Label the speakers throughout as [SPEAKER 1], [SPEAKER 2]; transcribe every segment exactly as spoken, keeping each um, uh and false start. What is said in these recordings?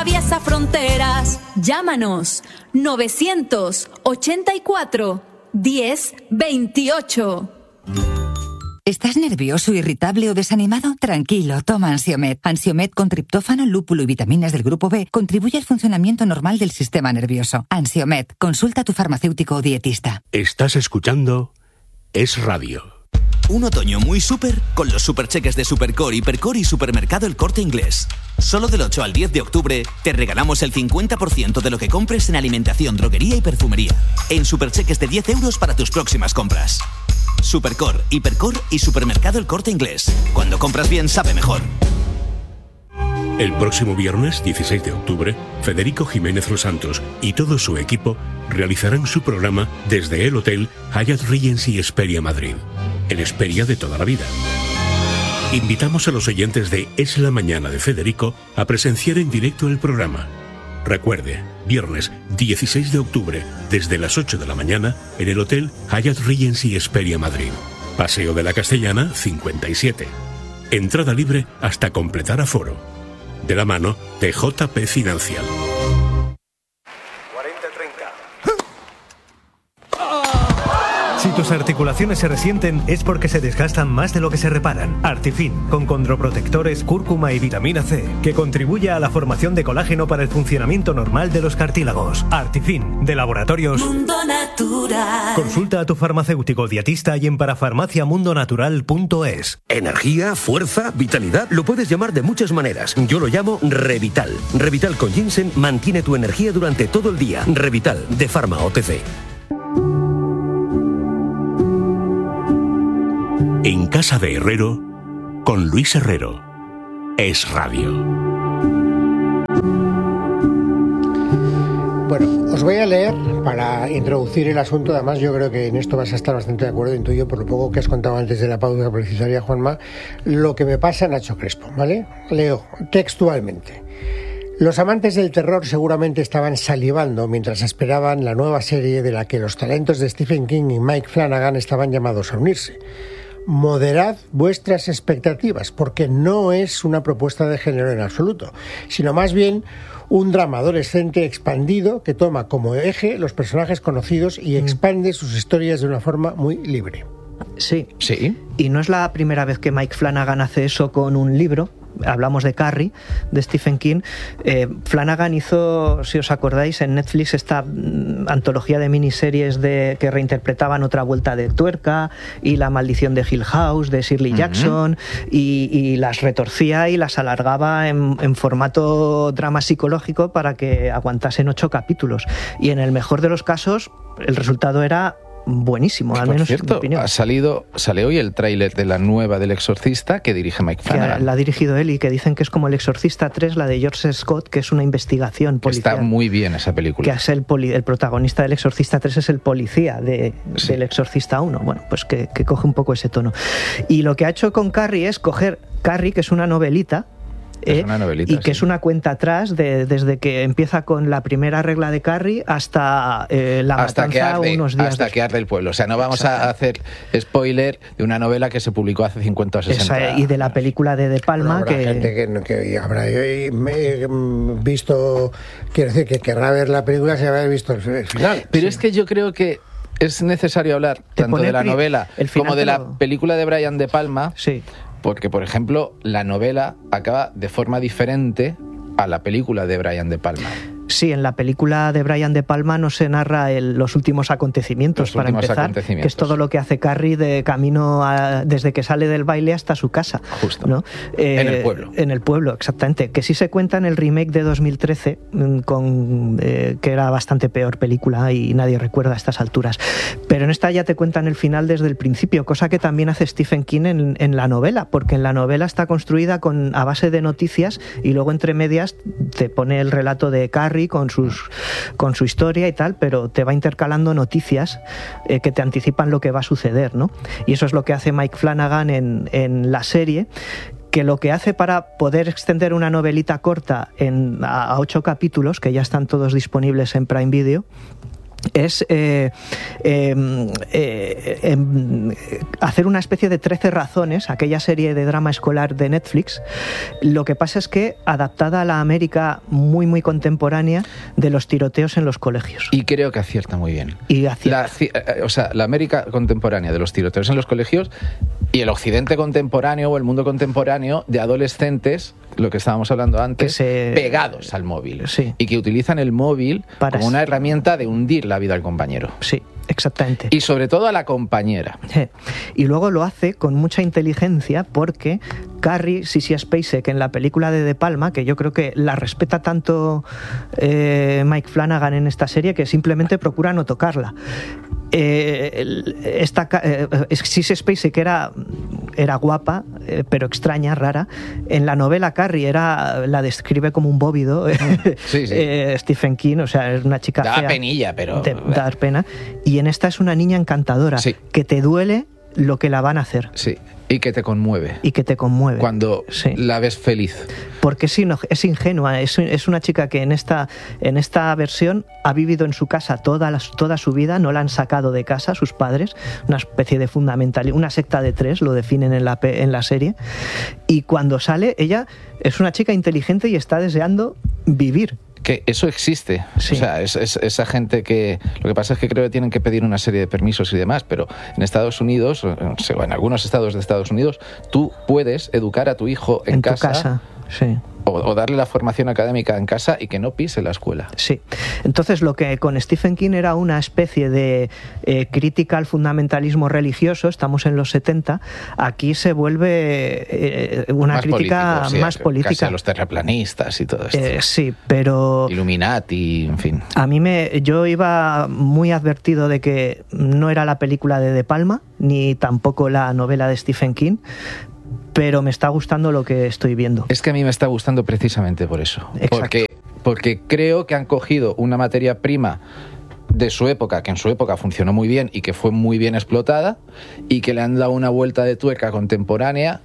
[SPEAKER 1] atraviesa fronteras. Llámanos novecientos ochenta y cuatro diez veintiocho.
[SPEAKER 2] ¿Estás nervioso, irritable o desanimado? Tranquilo, toma Ansiomed. Ansiomed con triptófano, lúpulo y vitaminas del grupo B contribuye al funcionamiento normal del sistema nervioso. Ansiomed, consulta a tu farmacéutico o dietista.
[SPEAKER 3] Estás escuchando Es Radio.
[SPEAKER 4] Un otoño muy súper con los supercheques de Supercore, Hipercore y Supermercado El Corte Inglés. Solo del ocho al diez de octubre te regalamos el cincuenta por ciento de lo que compres en alimentación, droguería y perfumería. En supercheques de diez euros para tus próximas compras. Supercore, Hipercore y Supermercado El Corte Inglés. Cuando compras bien, sabe mejor.
[SPEAKER 3] El próximo viernes, dieciséis de octubre, Federico Jiménez Los Santos y todo su equipo realizarán su programa desde el Hotel Hyatt Regency Hesperia Madrid, en Hesperia de toda la vida. Invitamos a los oyentes de Es la Mañana de Federico a presenciar en directo el programa. Recuerde, viernes dieciséis de octubre, desde las ocho de la mañana, en el Hotel Hyatt Regency Hesperia Madrid. Paseo de la Castellana, cincuenta y siete. Entrada libre hasta completar aforo. De la mano de J P Financial.
[SPEAKER 5] Si tus articulaciones se resienten es porque se desgastan más de lo que se reparan. Artifin, con condroprotectores, cúrcuma y vitamina C, que contribuye a la formación de colágeno para el funcionamiento normal de los cartílagos. Artifin, de Laboratorios
[SPEAKER 1] Mundo Natural.
[SPEAKER 5] Consulta a tu farmacéutico dietista y en parafarmaciamundonatural punto es.
[SPEAKER 6] Energía, fuerza, vitalidad, lo puedes llamar de muchas maneras. Yo lo llamo Revital. Revital con ginseng mantiene tu energía durante todo el día. Revital, de Pharma O T C.
[SPEAKER 3] En Casa de Herrero, con Luis Herrero. Es Radio.
[SPEAKER 7] Bueno, os voy a leer para introducir el asunto. Además, yo creo que en esto vas a estar bastante de acuerdo, intuyo, por lo poco que has contado antes de la pausa publicitaria, Juanma, lo que me pasa a Nacho Crespo, ¿vale? Leo textualmente. Los amantes del terror seguramente estaban salivando mientras esperaban la nueva serie de la que los talentos de Stephen King y Mike Flanagan estaban llamados a unirse. Moderad vuestras expectativas, porque no es una propuesta de género en absoluto, sino más bien un drama adolescente expandido que toma como eje los personajes conocidos y expande sus historias de una forma muy libre.
[SPEAKER 8] Sí.
[SPEAKER 9] Sí.
[SPEAKER 8] Y no es la primera vez que Mike Flanagan hace eso con un libro. Hablamos de Carrie, de Stephen King. Eh, Flanagan hizo, si os acordáis, en Netflix esta mm, antología de miniseries de, que reinterpretaban Otra vuelta de tuerca y La maldición de Hill House, de Shirley uh-huh. Jackson, y, y las retorcía y las alargaba en, en formato drama psicológico para que aguantasen ocho capítulos. Y en el mejor de los casos, el resultado era buenísimo, al
[SPEAKER 9] Por
[SPEAKER 8] menos
[SPEAKER 9] cierto,
[SPEAKER 8] en mi opinión.
[SPEAKER 9] ha salido, sale hoy el tráiler de la nueva del Exorcista que dirige Mike Flanagan.
[SPEAKER 8] Que la ha dirigido él y que dicen que es como el Exorcista tres, la de George Scott, que es una investigación policial.
[SPEAKER 9] Está muy bien esa película.
[SPEAKER 8] Que es el, poli, el protagonista del Exorcista tres es el policía de,
[SPEAKER 9] sí.
[SPEAKER 8] del Exorcista uno. Bueno, pues que, que coge un poco ese tono. Y lo que ha hecho con Carrie es coger Carrie, que es una novelita,
[SPEAKER 9] Es una novelita,
[SPEAKER 8] y que
[SPEAKER 9] sí.
[SPEAKER 8] es una cuenta atrás de, desde que empieza con la primera regla de Carrie hasta eh, la
[SPEAKER 9] hasta
[SPEAKER 8] matanza
[SPEAKER 9] que arde,
[SPEAKER 8] unos días
[SPEAKER 9] hasta
[SPEAKER 8] después.
[SPEAKER 9] que arde el pueblo. O sea, no vamos a hacer spoiler de una novela que se publicó hace cincuenta o sesenta
[SPEAKER 8] Esa, y de la película de De Palma.
[SPEAKER 7] Habrá
[SPEAKER 8] que
[SPEAKER 7] gente que, que habrá eh, visto, quiero decir, que querrá ver la película sin haber visto el final.
[SPEAKER 9] Pero
[SPEAKER 7] sí.
[SPEAKER 9] es que yo creo que es necesario hablar tanto de la
[SPEAKER 8] pri-
[SPEAKER 9] novela como de la
[SPEAKER 8] lo...
[SPEAKER 9] película de Brian De Palma.
[SPEAKER 8] Sí.
[SPEAKER 9] Porque, por ejemplo, la novela acaba de forma diferente a la película de Brian De Palma.
[SPEAKER 8] Sí, en la película de Brian De Palma no se narra el, los últimos acontecimientos,
[SPEAKER 9] Los
[SPEAKER 8] para
[SPEAKER 9] últimos
[SPEAKER 8] empezar,
[SPEAKER 9] acontecimientos.
[SPEAKER 8] que es todo lo que hace Carrie de camino a, desde que sale del baile hasta su casa.
[SPEAKER 9] Justo.
[SPEAKER 8] ¿no? Eh,
[SPEAKER 9] en el pueblo.
[SPEAKER 8] En el pueblo, exactamente. Que sí se cuenta en el remake de dos mil trece, con, eh, que era bastante peor película y nadie recuerda a estas alturas. Pero en esta ya te cuentan el final desde el principio, cosa que también hace Stephen King en, en la novela, porque en la novela está construida con, a base de noticias y luego entre medias te pone el relato de Carrie con sus con su historia y tal, pero te va intercalando noticias eh, que te anticipan lo que va a suceder, ¿no? Y eso es lo que hace Mike Flanagan en, en la serie, que lo que hace para poder extender una novelita corta en, a, a ocho capítulos, que ya están todos disponibles en Prime Video, es eh, eh, eh, eh, hacer una especie de trece razones, aquella serie de drama escolar de Netflix. Lo que pasa es que adaptada a la América muy muy contemporánea de los tiroteos en los colegios.
[SPEAKER 9] Y creo que acierta muy bien.
[SPEAKER 8] Y acierta.
[SPEAKER 9] La, o sea, la América contemporánea de los tiroteos en los colegios y el occidente contemporáneo o el mundo contemporáneo de adolescentes, lo que estábamos hablando antes, se... pegados al móvil.
[SPEAKER 8] Sí.
[SPEAKER 9] Y que utilizan el móvil
[SPEAKER 8] Para
[SPEAKER 9] como una herramienta de hundir la vida al compañero.
[SPEAKER 8] Sí, exactamente.
[SPEAKER 9] Y sobre todo a la compañera.
[SPEAKER 8] Sí. Y luego lo hace con mucha inteligencia porque Carrie, Sissy Spacek en la película de De Palma, que yo creo que la respeta tanto eh, Mike Flanagan en esta serie que simplemente procura no tocarla. Eh, esta, eh, Sissy Spacek era, era guapa, eh, pero extraña, rara. En la novela Carrie era, la describe como un bóvido.
[SPEAKER 9] Sí, sí.
[SPEAKER 8] eh, Stephen King, o sea, es una chica
[SPEAKER 9] da
[SPEAKER 8] fea.
[SPEAKER 9] penilla, pero...
[SPEAKER 8] De, dar pena. Y en esta es una niña encantadora,
[SPEAKER 9] sí.
[SPEAKER 8] que te duele lo que la van a hacer.
[SPEAKER 9] Sí, y que te conmueve.
[SPEAKER 8] Y que te conmueve.
[SPEAKER 9] Cuando
[SPEAKER 8] sí.
[SPEAKER 9] la ves feliz.
[SPEAKER 8] Porque es, ino, es ingenua, es, es una chica que en esta, en esta versión ha vivido en su casa toda, la, toda su vida, no la han sacado de casa sus padres, una especie de fundamental, una secta de tres, lo definen en la, en la serie, y cuando sale, ella es una chica inteligente y está deseando vivir.
[SPEAKER 9] Que eso existe,
[SPEAKER 8] sí.
[SPEAKER 9] O sea, es, es, esa gente que... Lo que pasa es que creo que tienen que pedir una serie de permisos y demás, pero en Estados Unidos, o en algunos estados de Estados Unidos, tú puedes educar a tu hijo en,
[SPEAKER 8] en
[SPEAKER 9] casa,
[SPEAKER 8] tu casa, sí.
[SPEAKER 9] o, o darle la formación académica en casa y que no pise la escuela.
[SPEAKER 8] Sí. Entonces, lo que con Stephen King era una especie de eh, crítica al fundamentalismo religioso, estamos en los setenta, aquí se vuelve eh, una
[SPEAKER 9] más
[SPEAKER 8] crítica
[SPEAKER 9] político, sí,
[SPEAKER 8] más política.
[SPEAKER 9] Casi a los terraplanistas y todo esto.
[SPEAKER 8] Eh, sí, pero...
[SPEAKER 9] Illuminati, en fin.
[SPEAKER 8] A mí me... Yo iba muy advertido de que no era la película de De Palma, ni tampoco la novela de Stephen King, pero me está gustando lo que estoy viendo.
[SPEAKER 9] Es que a mí me está gustando precisamente por eso.
[SPEAKER 8] Exacto.
[SPEAKER 9] Porque, porque creo que han cogido una materia prima de su época, que en su época funcionó muy bien y que fue muy bien explotada, y que le han dado una vuelta de tuerca contemporánea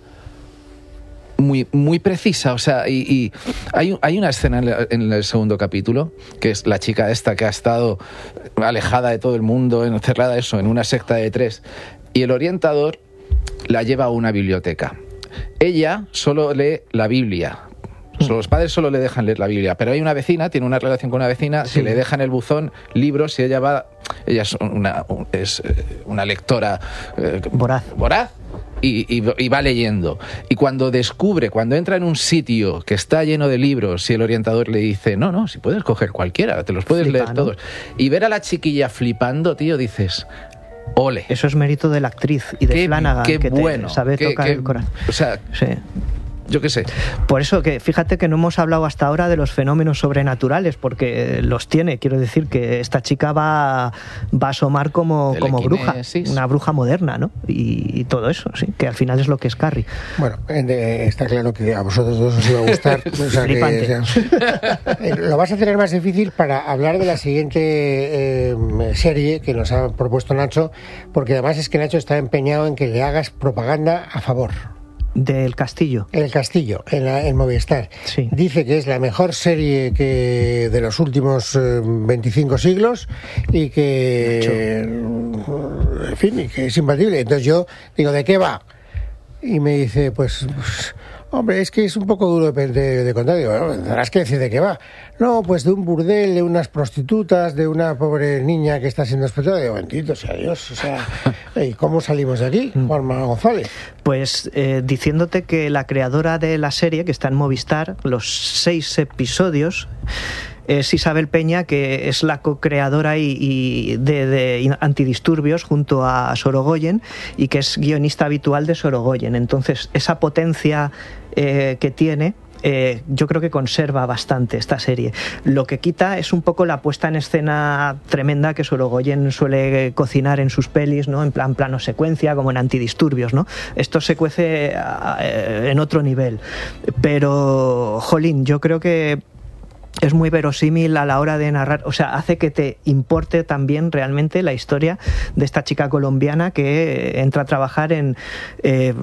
[SPEAKER 9] muy, muy precisa. O sea, y, y hay, hay una escena en, la, en el segundo capítulo, que es la chica esta que ha estado alejada de todo el mundo, encerrada eso, en una secta de tres, y el orientador la lleva a una biblioteca. Ella solo lee la Biblia. Los padres solo le dejan leer la Biblia, pero hay una vecina, tiene una relación con una vecina, sí. que le deja en el buzón libros y ella va... Ella es una, es una lectora... Eh,
[SPEAKER 8] voraz.
[SPEAKER 9] Voraz. Y, y, y va leyendo. Y cuando descubre, cuando entra en un sitio que está lleno de libros y el orientador le dice, no, no, si puedes coger cualquiera, te los puedes Flipa, leer ¿no? todos. Y ver a la chiquilla flipando, tío, dices... Ole.
[SPEAKER 8] Eso es mérito de la actriz y de
[SPEAKER 9] qué,
[SPEAKER 8] Flanagan,
[SPEAKER 9] qué
[SPEAKER 8] que
[SPEAKER 9] bueno,
[SPEAKER 8] te sabe
[SPEAKER 9] qué,
[SPEAKER 8] tocar
[SPEAKER 9] qué,
[SPEAKER 8] el corazón.
[SPEAKER 9] O sea,
[SPEAKER 8] sí.
[SPEAKER 9] yo qué sé.
[SPEAKER 8] Por eso que fíjate que no hemos hablado hasta ahora de los fenómenos sobrenaturales, porque los tiene. Quiero decir que esta chica va, va a asomar como, como bruja, una bruja moderna, ¿no? Y, y todo eso, sí, que al final es lo que es Carrie.
[SPEAKER 7] Bueno, eh, está claro que a vosotros dos os iba a gustar. O sea, que, o sea, eh, lo vas a tener más difícil para hablar de la siguiente eh, serie que nos ha propuesto Nacho, porque además es que Nacho está empeñado en que le hagas propaganda a favor.
[SPEAKER 8] Del Castillo.
[SPEAKER 7] El Castillo, en, la, en Movistar.
[SPEAKER 8] Sí.
[SPEAKER 7] Dice que es la mejor serie que de los últimos eh, veinticinco siglos y que, Nacho. en fin, y que es imbatible. Entonces yo digo, ¿de qué va? Y me dice, pues, pues hombre, es que es un poco duro de, de, de contar. Digo, bueno, tendrás que decir de qué va. No, pues de un burdel, de unas prostitutas, de una pobre niña que está siendo explotada. Digo, bendito sea Dios. O sea, ¿y cómo salimos de aquí, Juanma González?
[SPEAKER 8] Pues eh, diciéndote que la creadora de la serie, que está en Movistar, los seis episodios... es Isabel Peña, que es la co-creadora y, y de, de Antidisturbios junto a Sorogoyen, y que es guionista habitual de Sorogoyen. Entonces, esa potencia eh, que tiene, eh, yo creo que conserva bastante esta serie. Lo que quita es un poco la puesta en escena tremenda que Sorogoyen suele cocinar en sus pelis, ¿no? En plan plano secuencia, como en Antidisturbios, ¿no? Esto se cuece eh, en otro nivel. Pero, jolín, yo creo que es muy verosímil a la hora de narrar, o sea, hace que te importe también realmente la historia de esta chica colombiana que entra a trabajar en eh,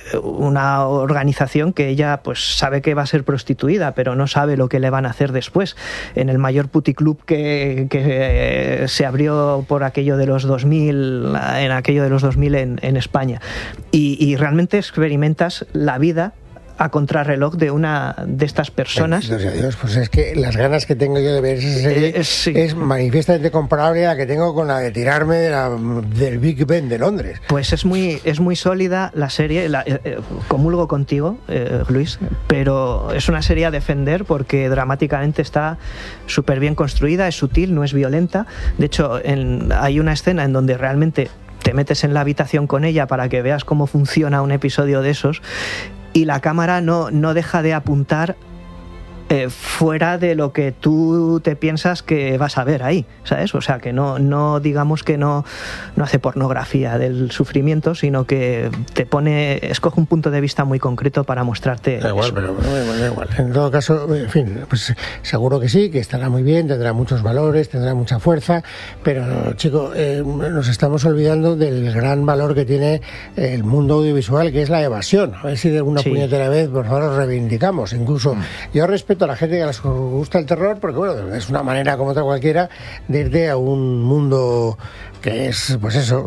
[SPEAKER 8] una organización que ella pues sabe que va a ser prostituida, pero no sabe lo que le van a hacer después, en el mayor puticlub que, que eh, se abrió por aquello de los dos mil, en aquello de los dos mil en, en España. Y, y realmente experimentas la vida a contrarreloj de una de estas personas.
[SPEAKER 7] Bendito sea Dios, pues es que las ganas que tengo yo de ver esa serie
[SPEAKER 8] eh, sí.
[SPEAKER 7] es manifiestamente comparable a la que tengo con la de tirarme de la, del Big Ben de Londres.
[SPEAKER 8] Pues es muy, es muy sólida la serie, la, eh, comulgo contigo, eh, Luis, pero es una serie a defender porque dramáticamente está súper bien construida, es sutil, no es violenta. De hecho, en, hay una escena en donde realmente te metes en la habitación con ella para que veas cómo funciona un episodio de esos, y la cámara no, no deja de apuntar eh, fuera de lo que tú te piensas que vas a ver ahí, ¿sabes? O sea, que no, no digamos que no, no hace pornografía del sufrimiento, sino que te pone, escoge un punto de vista muy concreto para mostrarte.
[SPEAKER 7] Da igual,
[SPEAKER 8] eso.
[SPEAKER 7] pero da da igual. En todo caso, en fin, pues seguro que sí, que estará muy bien, tendrá muchos valores, tendrá mucha fuerza, pero, chico, eh, nos estamos olvidando del gran valor que tiene el mundo audiovisual, que es la evasión. A ver si de alguna
[SPEAKER 8] Sí.
[SPEAKER 7] puñetera vez, por favor, lo reivindicamos. Incluso, mm. yo respeto a la gente que les gusta el terror, porque, bueno, es una manera como otra cualquiera de irte a un mundo que es, pues eso...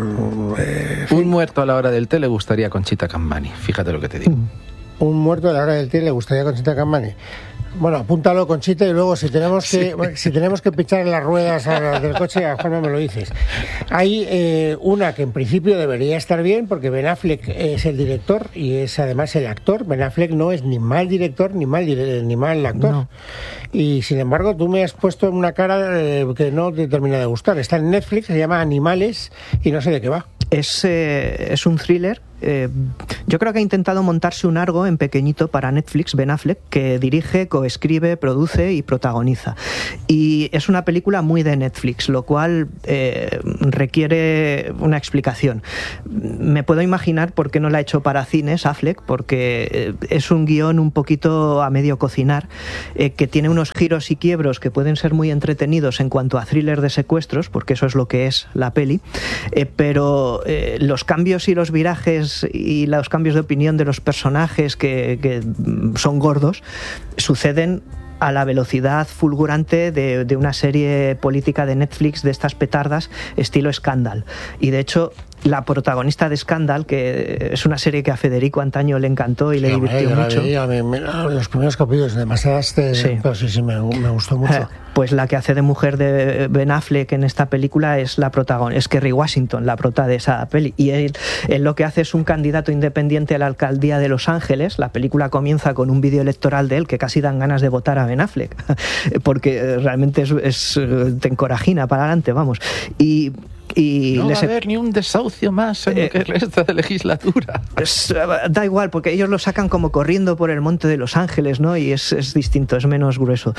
[SPEAKER 7] Eh,
[SPEAKER 9] un muerto a la hora del té le gustaría Conchita Cammani, fíjate lo que te digo.
[SPEAKER 7] Un muerto a la hora del té le gustaría Conchita Cammani. Bueno, apúntalo, Conchita, y luego si tenemos que sí. si tenemos que pichar las ruedas a las del coche, a Juanma me lo dices. Hay eh, una que en principio debería estar bien, porque Ben Affleck es el director y es además el actor. Ben Affleck no es ni mal director ni mal ni mal actor. No. Y sin embargo, tú me has puesto en una cara eh, que no te termina de gustar. Está en Netflix, se llama Animales y no sé de qué va.
[SPEAKER 8] Es, eh, es un thriller. Eh, yo creo que ha intentado montarse un algo en pequeñito para Netflix, Ben Affleck, que dirige, coescribe, produce y protagoniza. Y es una película muy de Netflix, lo cual eh, requiere una explicación. Me puedo imaginar por qué no la ha hecho para cines Affleck, porque es un guión un poquito a medio cocinar, eh, que tiene unos giros y quiebros que pueden ser muy entretenidos en cuanto a thriller de secuestros, porque eso es lo que es la peli, eh, pero eh, los cambios y los virajes y los cambios de opinión de los personajes que, que son gordos suceden a la velocidad fulgurante de, de una serie política de Netflix de estas petardas estilo Scandal. Y de hecho la protagonista de Scandal, que es una serie que a Federico antaño le encantó y sí, le divirtió me, mucho.
[SPEAKER 7] La vi, me, me, los primeros capítulos demasiadas te, sí. Pero sí, sí, me, me gustó mucho.
[SPEAKER 8] Pues la que hace de mujer de Ben Affleck en esta película es la protagonista, es Kerry Washington, la prota de esa peli. Y él, él lo que hace es un candidato independiente a la alcaldía de Los Ángeles. La película comienza con un vídeo electoral de él que casi dan ganas de votar a Ben Affleck, porque realmente es, es te encorajina para adelante, vamos. Y Y
[SPEAKER 9] no
[SPEAKER 8] les...
[SPEAKER 9] va a haber ni un desahucio más en eh, lo que resta de legislatura.
[SPEAKER 8] Es, da igual, porque ellos lo sacan como corriendo por el monte de Los Ángeles, ¿no? Y es, es distinto, es menos grueso.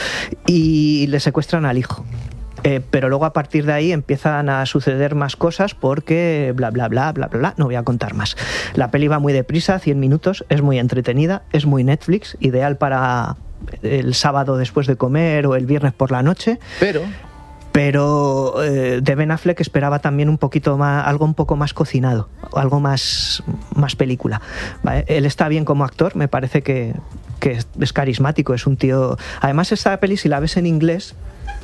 [SPEAKER 8] Y le secuestran al hijo. Eh, pero luego a partir de ahí empiezan a suceder más cosas porque bla bla bla bla bla bla, no voy a contar más. La peli va muy deprisa, cien minutos, es muy entretenida, es muy Netflix, ideal para el sábado después de comer o el viernes por la noche.
[SPEAKER 9] Pero...
[SPEAKER 8] Pero eh, de Ben Affleck esperaba también un poquito más, algo un poco más cocinado, algo más, más película. ¿Vale? Él está bien como actor, me parece que, que es carismático, es un tío... Además esta peli, si la ves en inglés,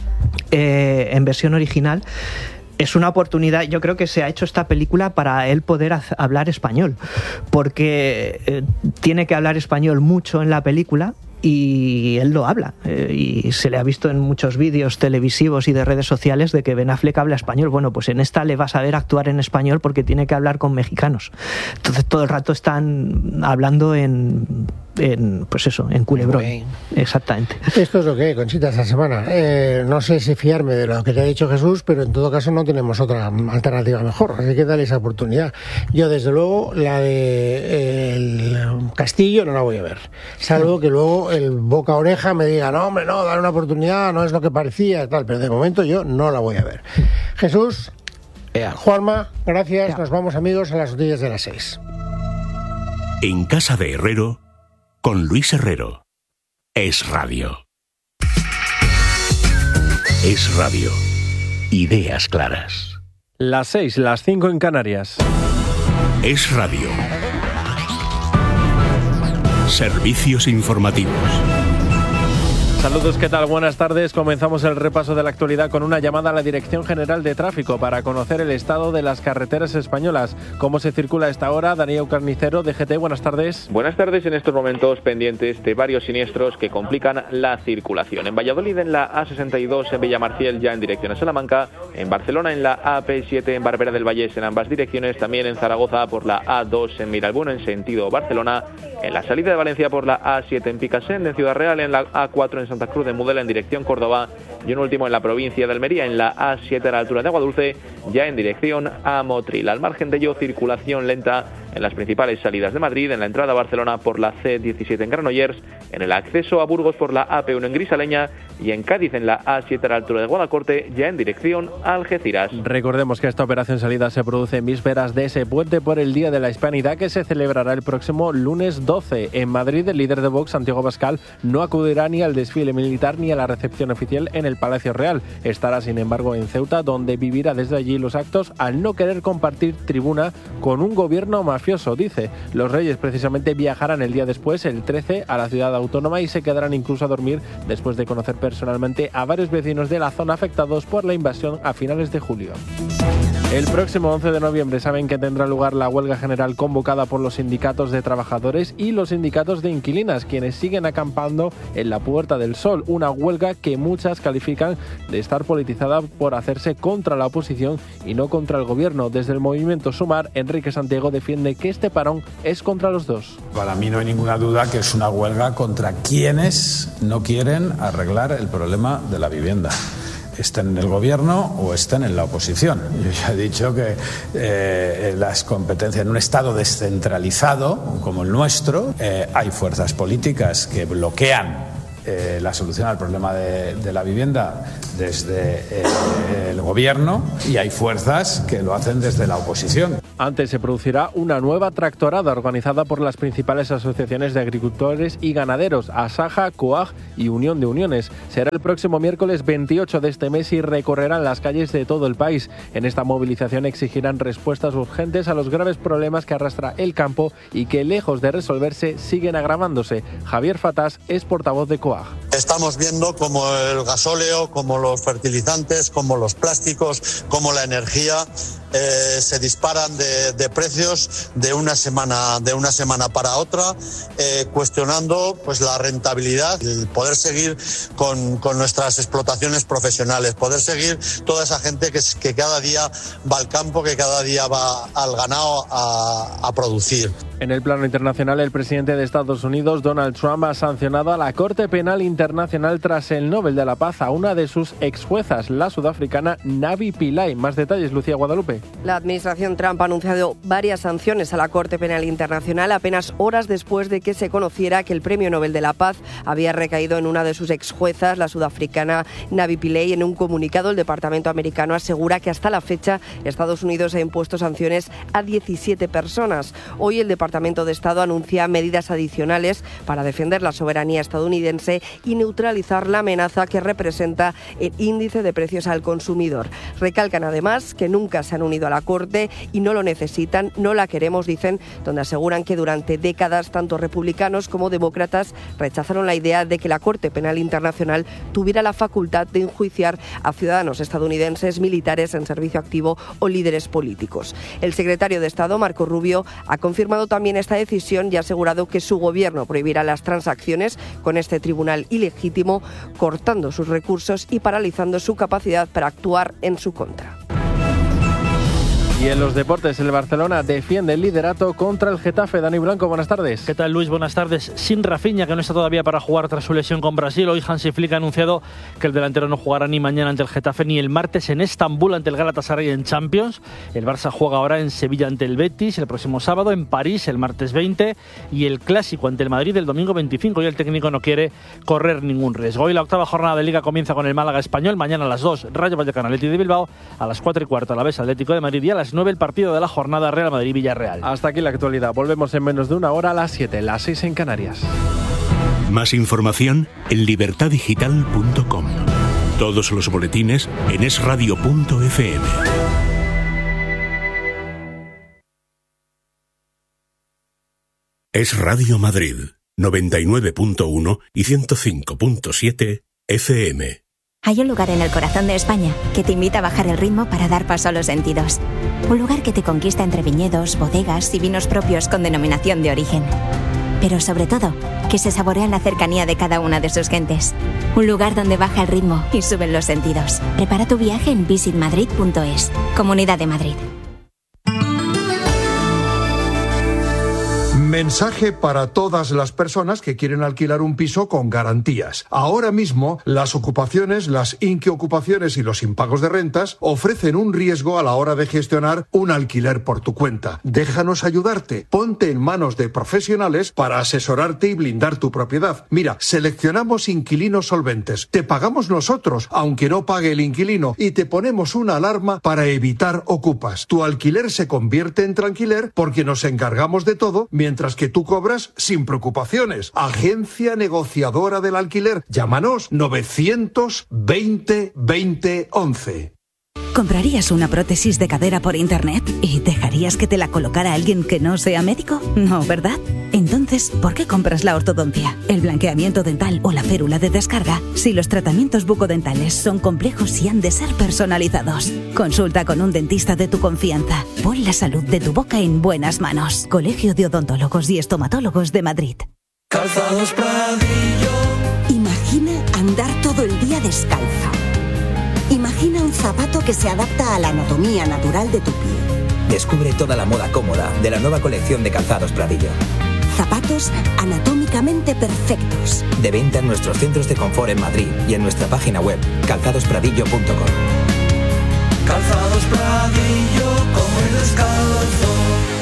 [SPEAKER 8] eh, en versión original, es una oportunidad. Yo creo que se ha hecho esta película para él poder hablar español, porque eh, tiene que hablar español mucho en la película, y él lo habla, eh, y se le ha visto en muchos vídeos televisivos y de redes sociales de que Ben Affleck habla español. Bueno, pues en esta le vas a ver actuar en español porque tiene que hablar con mexicanos, entonces todo el rato están hablando en, en pues eso, en culebrón. Okay. Exactamente.
[SPEAKER 7] Esto es lo que hay, Conchita, esta semana. Eh, no sé si fiarme de lo que te ha dicho Jesús, pero en todo caso no tenemos otra alternativa mejor, así que dale esa oportunidad. Yo desde luego la de eh, el Castillo no la voy a ver, salvo que luego el boca oreja me diga, no hombre, no, dale una oportunidad, no es lo que parecía, tal, pero de momento yo no la voy a ver. Jesús, Ea. Juanma, gracias, Ea. Nos vamos amigos a las noticias de las seis.
[SPEAKER 3] En casa de Herrero, con Luis Herrero. Es Radio. Es radio. Ideas claras.
[SPEAKER 10] Las seis, las cinco en Canarias.
[SPEAKER 3] Es radio. Servicios informativos.
[SPEAKER 10] Saludos, ¿qué tal? Buenas tardes. Comenzamos el repaso de la actualidad con una llamada a la Dirección General de Tráfico para conocer el estado de las carreteras españolas. ¿Cómo se circula a esta hora? Daniel Carnicero, D G T, buenas tardes.
[SPEAKER 11] Buenas tardes. En estos momentos pendientes de varios siniestros que complican la circulación. En Valladolid, en la A sesenta y dos, en Villamarciel, ya en dirección a Salamanca. En Barcelona, en la A P siete, en Barberá del Vallés, en ambas direcciones. También en Zaragoza, por la A dos, en Miralbón, en sentido Barcelona. En la salida de Valencia, por la A siete, en Picassent, en Ciudad Real. En la A cuatro, en Santa Cruz de Mudela en dirección Córdoba, y un último en la provincia de Almería, en la A siete a la altura de Aguadulce, ya en dirección a Motril. Al margen de ello, circulación lenta en las principales salidas de Madrid, en la entrada a Barcelona por la C diecisiete en Granollers, en el acceso a Burgos por la A P uno en Grisaleña y en Cádiz en la A siete a la altura de Guadacorte, ya en dirección a Algeciras.
[SPEAKER 10] Recordemos que esta operación salida se produce en vísperas de ese puente por el Día de la Hispanidad que se celebrará el próximo lunes doce. En Madrid, el líder de Vox, Santiago Abascal, no acudirá ni al desfile militar ni a la recepción oficial en el Palacio Real. Estará, sin embargo, en Ceuta, donde vivirá desde allí los actos al no querer compartir tribuna con un gobierno mafioso, dice. Los Reyes precisamente viajarán el día después, el trece, a la ciudad autónoma y se quedarán incluso a dormir después de conocer personalmente a varios vecinos de la zona afectados por la invasión a finales de julio. El próximo once de noviembre saben que tendrá lugar la huelga general convocada por los sindicatos de trabajadores y los sindicatos de inquilinas, quienes siguen acampando en la Puerta del Sol, una huelga que muchas califican de estar politizada por hacerse contra la oposición y no contra el gobierno. Desde el movimiento Sumar, Enrique Santiago defiende que este parón es contra los dos.
[SPEAKER 12] Para mí no hay ninguna duda que es una huelga contra quienes no quieren arreglar el problema de la vivienda, estén en el gobierno o estén en la oposición. Yo ya he dicho que eh, las competencias en un Estado descentralizado como el nuestro, eh, hay fuerzas políticas que bloquean eh, la solución al problema de, de la vivienda desde eh, el gobierno y hay fuerzas que lo hacen desde la oposición.
[SPEAKER 10] Antes se producirá una nueva tractorada organizada por las principales asociaciones de agricultores y ganaderos, Asaja, COAG y Unión de Uniones. Será el próximo miércoles veintiocho de este mes y recorrerán las calles de todo el país. En esta movilización exigirán respuestas urgentes a los graves problemas que arrastra el campo y que, lejos de resolverse, siguen agravándose. Javier Fatás es portavoz de COAG.
[SPEAKER 13] Estamos viendo como el gasóleo, como los fertilizantes, como los plásticos, como la energía eh, se disparan de, de precios de una semana de una semana para otra, eh, cuestionando pues la rentabilidad, el poder seguir con, con nuestras explotaciones profesionales, poder seguir toda esa gente que, que cada día va al campo, que cada día va al ganado a, a producir.
[SPEAKER 10] En el plano internacional, el presidente de Estados Unidos, Donald Trump, ha sancionado a la Corte Penal Internacional tras el Nobel de la Paz a una de sus exjuezas, la sudafricana Navi Pillay. Más detalles, Lucía Guadalupe.
[SPEAKER 14] La administración Trump ha anunciado varias sanciones a la Corte Penal Internacional apenas horas después de que se conociera que el Premio Nobel de la Paz había recaído en una de sus exjuezas, la sudafricana Navi Pillay. En un comunicado, el Departamento americano asegura que hasta la fecha Estados Unidos ha impuesto sanciones a diecisiete personas. Hoy el Departamento de Estado anuncia medidas adicionales para defender la soberanía estadounidense y neutralizar la amenaza que representa el índice de precios al consumidor. Recalcan además que nunca se han unido a la Corte y no lo necesitan, no la queremos, dicen, donde aseguran que durante décadas tanto republicanos como demócratas rechazaron la idea de que la Corte Penal Internacional tuviera la facultad de enjuiciar a ciudadanos estadounidenses, militares en servicio activo o líderes políticos. El secretario de Estado, Marco Rubio, ha confirmado también esta decisión y ha asegurado que su gobierno prohibirá las transacciones con este tribunal ilegítimo, cortando sus recursos y paralizando su capacidad para actuar en su contra.
[SPEAKER 10] Y en los deportes, el Barcelona defiende el liderato contra el Getafe. Dani Blanco, buenas tardes.
[SPEAKER 15] ¿Qué tal, Luis? Buenas tardes. Sin Rafinha, que no está todavía para jugar tras su lesión con Brasil, hoy Hansi Flick ha anunciado que el delantero no jugará ni mañana ante el Getafe ni el martes en Estambul ante el Galatasaray en Champions. El Barça juega ahora en Sevilla ante el Betis el próximo sábado, en París el martes veinte y el Clásico ante el Madrid el domingo veinticinco. Y el técnico no quiere correr ningún riesgo. Hoy la octava jornada de Liga comienza con el Málaga Español. Mañana a las dos, Rayo Vallecano Athletic de Bilbao. A las cuatro y cuarto, Alavés Atlético de Madrid. Y a las nueve, el partido de la jornada Real Madrid-Villarreal.
[SPEAKER 10] Hasta aquí la actualidad. Volvemos en menos de una hora a las siete, las seis en Canarias.
[SPEAKER 3] Más información en libertad digital punto com. Todos los boletines en es radio punto efe eme. Es Radio Madrid, noventa y nueve punto uno y ciento cinco punto siete efe eme.
[SPEAKER 16] Hay un lugar en el corazón de España que te invita a bajar el ritmo para dar paso a los sentidos. Un lugar que te conquista entre viñedos, bodegas y vinos propios con denominación de origen. Pero sobre todo, que se saborea en la cercanía de cada una de sus gentes. Un lugar donde baja el ritmo y suben los sentidos. Prepara tu viaje en visit madrid punto es. Comunidad de Madrid.
[SPEAKER 17] Mensaje para todas las personas que quieren alquilar un piso con garantías. Ahora mismo, las ocupaciones, las inquiocupaciones y los impagos de rentas ofrecen un riesgo a la hora de gestionar un alquiler por tu cuenta. Déjanos ayudarte. Ponte en manos de profesionales para asesorarte y blindar tu propiedad. Mira, seleccionamos inquilinos solventes. Te pagamos nosotros, aunque no pague el inquilino, y te ponemos una alarma para evitar ocupas. Tu alquiler se convierte en tranquiler porque nos encargamos de todo, mientras que tú cobras sin preocupaciones. Agencia negociadora del alquiler. Llámanos novecientos veinte veinte once.
[SPEAKER 18] ¿Comprarías una prótesis de cadera por internet y dejarías que te la colocara alguien que no sea médico? No, ¿verdad? Entonces, ¿por qué compras la ortodoncia, el blanqueamiento dental o la férula de descarga si los tratamientos bucodentales son complejos y han de ser personalizados? Consulta con un dentista de tu confianza. Pon la salud de tu boca en buenas manos. Colegio de Odontólogos y Estomatólogos de Madrid.
[SPEAKER 19] Calzados Pradillo. Imagina andar todo el día descalzo. Imagina un zapato que se adapta a la anatomía natural de tu pie.
[SPEAKER 20] Descubre toda la moda cómoda de la nueva colección de Calzados Pradillo.
[SPEAKER 19] Zapatos anatómicamente perfectos.
[SPEAKER 20] De venta en nuestros centros de confort en Madrid y en nuestra página web calzados pradillo punto com.
[SPEAKER 19] Calzados Pradillo, como el descalzo.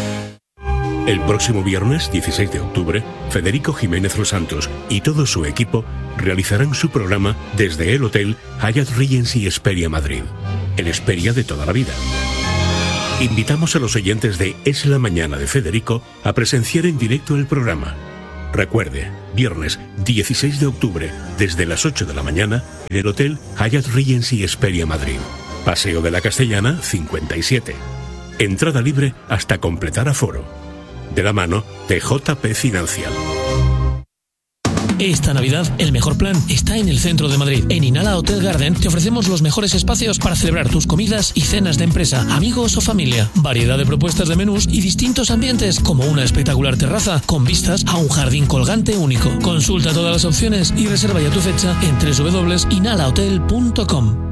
[SPEAKER 3] El próximo viernes, dieciséis de octubre, Federico Jiménez Los Santos y todo su equipo realizarán su programa desde el Hotel Hyatt Regency Esperia Madrid, el Esperia de toda la vida. Invitamos a los oyentes de Es la Mañana de Federico a presenciar en directo el programa. Recuerde, viernes dieciséis de octubre, desde las ocho de la mañana, en el Hotel Hyatt Regency Esperia Madrid. Paseo de la Castellana, cincuenta y siete. Entrada libre hasta completar aforo. De la mano de J P Financial.
[SPEAKER 21] Esta Navidad, el mejor plan está en el centro de Madrid. En Inhala Hotel Garden te ofrecemos los mejores espacios para celebrar tus comidas y cenas de empresa, amigos o familia. Variedad de propuestas de menús y distintos ambientes, como una espectacular terraza con vistas a un jardín colgante único. Consulta todas las opciones y reserva ya tu fecha en doble u doble u doble u punto inhala hotel punto com.